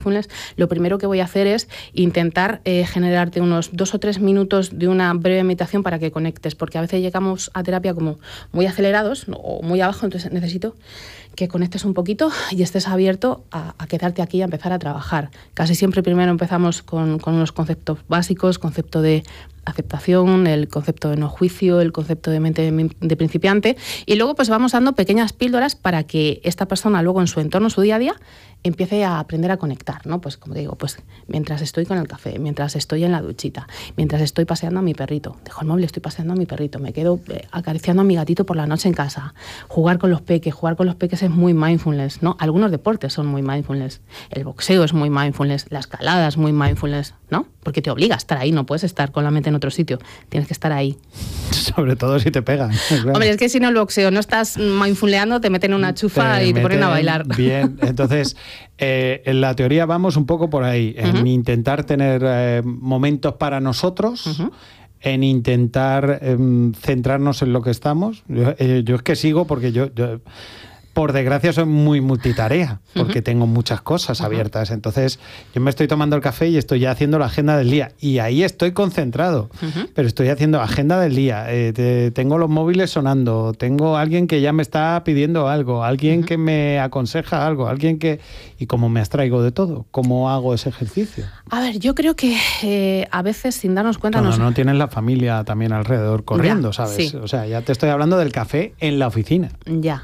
lo primero que voy a hacer es intentar generarte unos 2 o 3 minutos de una breve meditación para que conectes, porque a veces llegamos a terapia como muy acelerados o muy abajo, entonces necesito que conectes un poquito y estés abierto a quedarte aquí y a empezar a trabajar. Casi siempre primero empezamos con unos conceptos básicos, concepto de aceptación, el concepto de no juicio, el concepto de mente de principiante, y luego pues vamos dando pequeñas píldoras para que esta persona luego en su entorno, su día a día, empiece a aprender a conectar, ¿no? Pues como digo, pues mientras estoy con el café, mientras estoy en la duchita, mientras estoy paseando a mi perrito, dejo el móvil, estoy paseando a mi perrito, me quedo acariciando a mi gatito por la noche en casa, jugar con los peques es muy mindfulness, ¿no? Algunos deportes son muy mindfulness, el boxeo es muy mindfulness, la escalada es muy mindfulness, ¿no? Porque te obliga a estar ahí, no puedes estar con la mente en otro sitio, tienes que estar ahí. Sobre todo si te pegan. Claro. Hombre, es que si no el boxeo no estás mindfulleando, te meten en una chufa y te ponen a bailar. Bien, entonces en la teoría vamos un poco por ahí, en intentar tener momentos para nosotros, en intentar centrarnos en lo que estamos. Yo es que sigo porque yo por desgracia soy muy multitarea, porque tengo muchas cosas abiertas. Entonces yo me estoy tomando el café y estoy ya haciendo la agenda del día. Y ahí estoy concentrado, pero estoy haciendo agenda del día. Tengo los móviles sonando, tengo alguien que ya me está pidiendo algo, alguien que me aconseja algo, alguien que... Y como me abstraigo de todo, ¿cómo hago ese ejercicio? A ver, yo creo que a veces sin darnos cuenta... No tienes la familia también alrededor corriendo, ¿sabes? Sí. O sea, ya te estoy hablando del café en la oficina. Ya.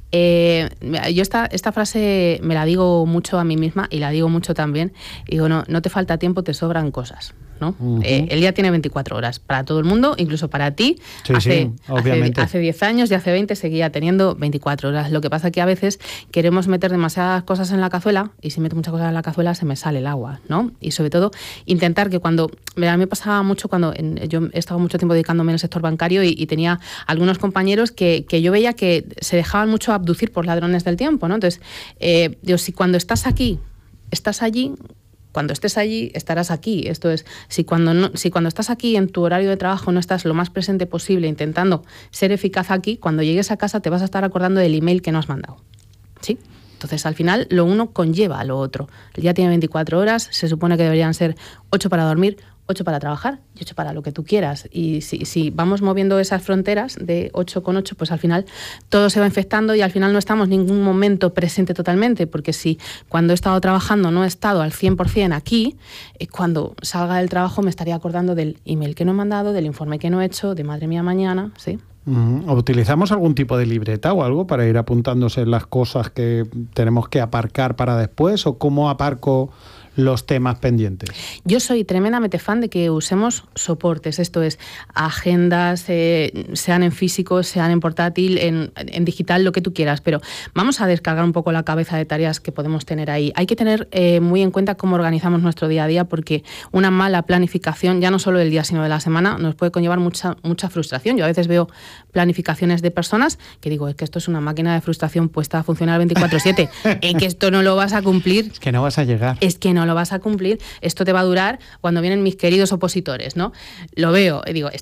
Yo esta frase me la digo mucho a mí misma y la digo mucho también. Digo, no te falta tiempo, te sobran cosas, ¿no? El día tiene 24 horas para todo el mundo, incluso para ti. Sí, obviamente. Hace 10 años y hace 20 seguía teniendo 24 horas. Lo que pasa es que a veces queremos meter demasiadas cosas en la cazuela y si meto muchas cosas en la cazuela se me sale el agua, ¿no? Y sobre todo intentar que cuando... A mí me pasaba mucho cuando yo he estado mucho tiempo dedicándome en el sector bancario y tenía algunos compañeros que yo veía que se dejaban mucho abducir por ladrones del tiempo, ¿no? Entonces, si cuando estás aquí, estás allí, cuando estés allí, estarás aquí. Esto es, si cuando estás aquí en tu horario de trabajo no estás lo más presente posible intentando ser eficaz aquí, cuando llegues a casa te vas a estar acordando del email que no has mandado, ¿sí? Entonces, al final, lo uno conlleva a lo otro. El día tiene 24 horas, se supone que deberían ser 8 para dormir, 8 para trabajar y 8 para lo que tú quieras. Y si vamos moviendo esas fronteras de 8 con 8, pues al final todo se va infectando y al final no estamos en ningún momento presente totalmente, porque si cuando he estado trabajando no he estado al 100% aquí, cuando salga del trabajo me estaría acordando del email que no he mandado, del informe que no he hecho, de madre mía mañana, ¿sí? ¿Utilizamos algún tipo de libreta o algo para ir apuntándose las cosas que tenemos que aparcar para después? ¿O cómo aparco los temas pendientes? Yo soy tremendamente fan de que usemos soportes, esto es, agendas, sean en físico, sean en portátil, en digital, lo que tú quieras, pero vamos a descargar un poco la cabeza de tareas que podemos tener ahí. Hay que tener muy en cuenta cómo organizamos nuestro día a día, porque una mala planificación, ya no solo del día, sino de la semana, nos puede conllevar mucha frustración. Yo a veces veo planificaciones de personas que digo, es que esto es una máquina de frustración puesta a funcionar 24/7, que esto no lo vas a cumplir. Es que no vas a llegar. Es que no lo vas a cumplir, esto te va a durar cuando vienen mis queridos opositores, ¿no? Lo veo y digo,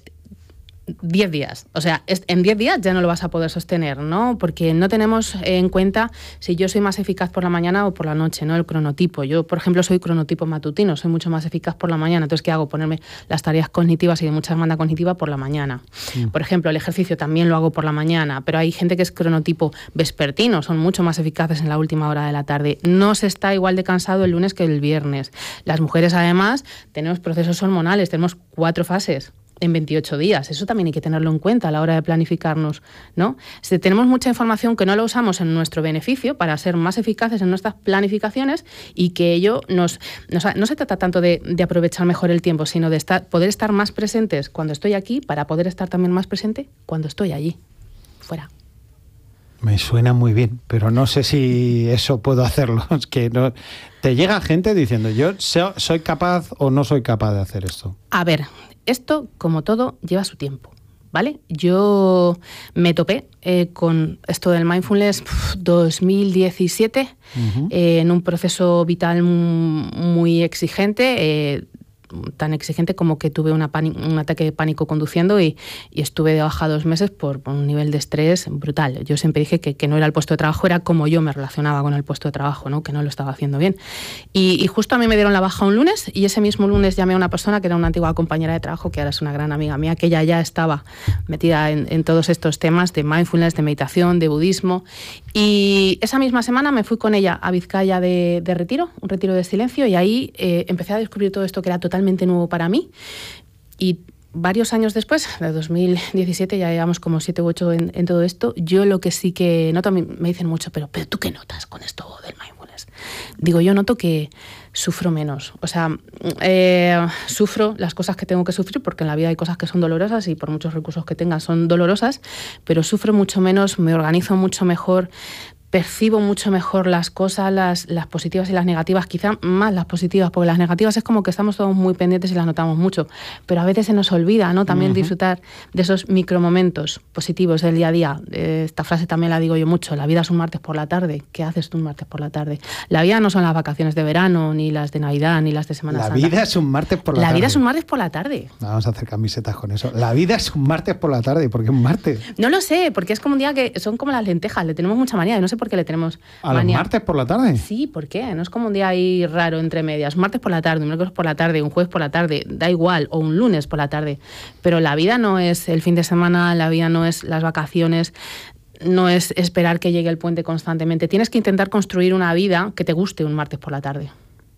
10 días. O sea, en 10 días ya no lo vas a poder sostener, ¿no? Porque no tenemos en cuenta si yo soy más eficaz por la mañana o por la noche, ¿no? El cronotipo. Yo, por ejemplo, soy cronotipo matutino, soy mucho más eficaz por la mañana. Entonces, ¿qué hago? Ponerme las tareas cognitivas y de mucha demanda cognitiva por la mañana. Por ejemplo, el ejercicio también lo hago por la mañana, pero hay gente que es cronotipo vespertino, son mucho más eficaces en la última hora de la tarde. No se está igual de cansado el lunes que el viernes. Las mujeres, además, tenemos procesos hormonales, tenemos 4 fases en 28 días. Eso también hay que tenerlo en cuenta a la hora de planificarnos, ¿no? Si tenemos mucha información que no la usamos en nuestro beneficio para ser más eficaces en nuestras planificaciones y que ello no se trata tanto de aprovechar mejor el tiempo, sino de poder estar más presentes cuando estoy aquí para poder estar también más presente cuando estoy allí, fuera. Me suena muy bien, pero no sé si eso puedo hacerlo. Es que no, te llega gente diciendo, yo soy capaz o no soy capaz de hacer esto. A ver, esto, como todo, lleva su tiempo, ¿vale? Yo me topé con esto del mindfulness 2017, en un proceso vital muy exigente, tan exigente como que tuve un ataque de pánico conduciendo y estuve de baja 2 meses por un nivel de estrés brutal. Yo siempre dije que no era el puesto de trabajo, era como yo me relacionaba con el puesto de trabajo, ¿no? Que no lo estaba haciendo bien. Y justo a mí me dieron la baja un lunes y ese mismo lunes llamé a una persona que era una antigua compañera de trabajo, que ahora es una gran amiga mía, que ella ya estaba metida en todos estos temas de mindfulness, de meditación, de budismo. Y esa misma semana me fui con ella a Vizcaya de retiro, un retiro de silencio, y ahí empecé a descubrir todo esto que era totalmente nuevo para mí. Y varios años después, de 2017, ya llevamos como 7 u 8 en todo esto, yo lo que sí que noto, me dicen mucho, pero ¿tú qué notas con esto del mindfulness? Digo, yo noto que sufro menos. O sea, sufro las cosas que tengo que sufrir, porque en la vida hay cosas que son dolorosas y por muchos recursos que tengas son dolorosas, pero sufro mucho menos, me organizo mucho mejor, percibo mucho mejor las cosas, las positivas y las negativas, quizá más las positivas, porque las negativas es como que estamos todos muy pendientes y las notamos mucho, pero a veces se nos olvida, ¿no? También disfrutar de esos micromomentos positivos del día a día. Esta frase también la digo yo mucho: la vida es un martes por la tarde. ¿Qué haces tú un martes por la tarde? La vida no son las vacaciones de verano, ni las de Navidad, ni las de Semana Santa. La vida es un martes por la tarde. La vida es un martes por la tarde. Vamos a hacer camisetas con eso. La vida es un martes por la tarde. ¿Por qué un martes? No lo sé, porque es como un día que son como las lentejas, le tenemos mucha manía, y no sé por qué le tenemos ¿A manía. los martes por la tarde? Sí, ¿por qué? No es como un día ahí raro entre medias. Un martes por la tarde, un miércoles por la tarde, un jueves por la tarde, da igual, o un lunes por la tarde. Pero la vida no es el fin de semana, la vida no es las vacaciones, no es esperar que llegue el puente constantemente. Tienes que intentar construir una vida que te guste un martes por la tarde.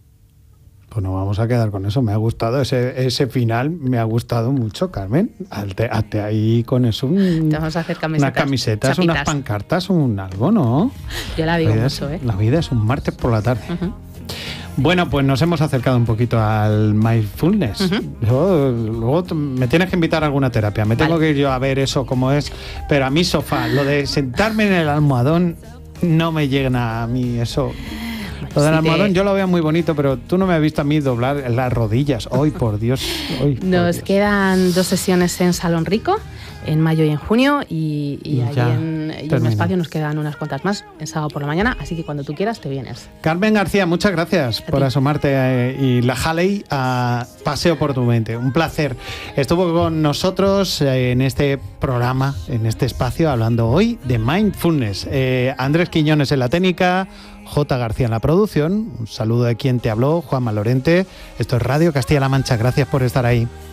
Pues nos vamos a quedar con eso. Me ha gustado ese final, me ha gustado mucho, Carmen. Hazte ahí con eso. Te vamos a hacer camisetas. Unas camisetas, chapitas, unas pancartas, un algo, ¿no? Yo la digo mucho, ¿eh? La vida es un martes por la tarde. Bueno, pues nos hemos acercado un poquito al mindfulness. Luego me tienes que invitar a alguna terapia. Me tengo que ir yo a ver eso cómo es. Pero a mí, sofá, lo de sentarme en el almohadón no me llega a mí eso. Lo del almohadón yo lo veo muy bonito, pero tú no me has visto a mí doblar las rodillas. Hoy, por Dios. Nos quedan 2 sesiones en Salón Rico, en mayo y en junio, y allí en un espacio nos quedan unas cuantas más en sábado por la mañana, así que cuando tú quieras te vienes. Carmen García, muchas gracias por asomarte y la Halley a Paseo por tu Mente. Un placer. Estuvo con nosotros en este programa, en este espacio, hablando hoy de mindfulness. Andrés Quiñones en la técnica, J. García en la producción. Un saludo de quien te habló, Juanma Lorente. Esto es Radio Castilla-La Mancha. Gracias por estar ahí.